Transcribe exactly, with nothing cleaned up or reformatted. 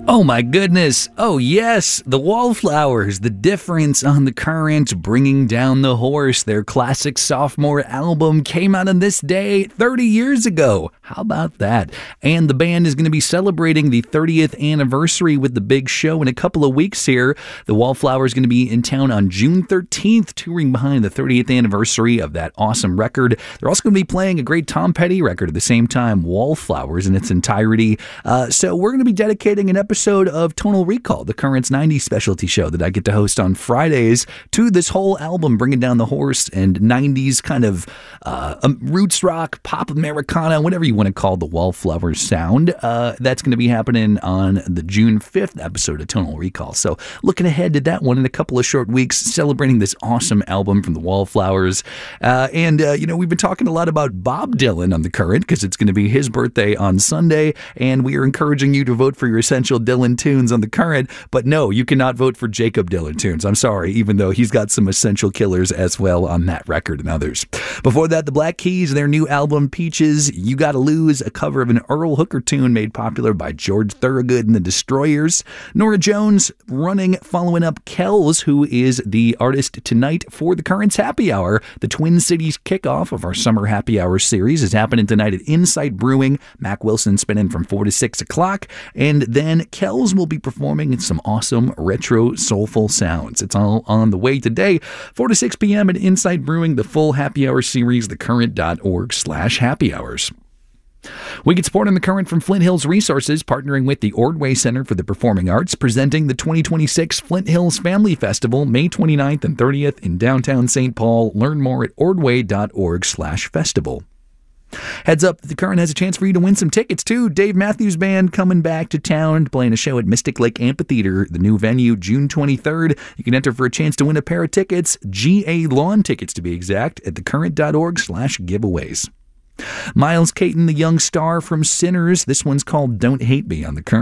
Oh my goodness. Oh yes, the Wallflowers, The Difference on the Current, Bringing Down the Horse. Their classic sophomore album came out on this day thirty years ago. How about that? And the band is going to be celebrating the thirtieth anniversary with the big show in a couple of weeks here. The Wallflowers are going to be in town on June thirteenth, touring behind the thirtieth anniversary of that awesome record. They're also going to be playing a great Tom Petty record at the same time, Wallflowers in its entirety. Uh, so we're going to be dedicating an episode of Tonal Recall, the Current's nineties specialty show that I get to host on Fridays, to this whole album, Bringing Down the Horse, and nineties kind of uh, um, roots rock, pop Americana, whatever you want to call the Wallflowers sound. Uh, that's going to be happening on the June fifth episode of Tonal Recall. So looking ahead to that one in a couple of short weeks, celebrating this awesome album from the Wallflowers. Uh, and, uh, you know, we've been talking a lot about Bob Dylan on the Current because it's going to be his birthday on Sunday, and we are encouraging you to vote for your essential Dylan tunes on the Current, but no, you cannot vote for Jacob Dylan tunes. I'm sorry, even though he's got some essential killers as well on that record and others. Before that, the Black Keys, their new album Peaches, You Gotta Lose, a cover of an Earl Hooker tune made popular by George Thorogood and the Destroyers. Norah Jones, Running, following up Kells, who is the artist tonight for the Current's Happy Hour. The Twin Cities kickoff of our Summer Happy Hour series is happening tonight at Insight Brewing. Mac Wilson spinning from four to six o'clock, and then Kells will be performing some awesome retro soulful sounds. It's all on the way today, four to six p.m. at Insight Brewing, the full happy hour series, thecurrent.org slash happy hours. We get support on the Current from Flint Hills Resources, partnering with the Ordway Center for the Performing Arts, presenting the twenty twenty-six Flint Hills Family Festival, May twenty-ninth and thirtieth in downtown Saint Paul. Learn more at ordway.org slash festival. Heads up, the Current has a chance for you to win some tickets, too. Dave Matthews Band coming back to town, playing a show at Mystic Lake Amphitheater, the new venue, June twenty-third. You can enter for a chance to win a pair of tickets, G A Lawn tickets to be exact, at thecurrent.org slash giveaways. Miles Caton, the young star from Sinners. This one's called Don't Hate Me on the Current.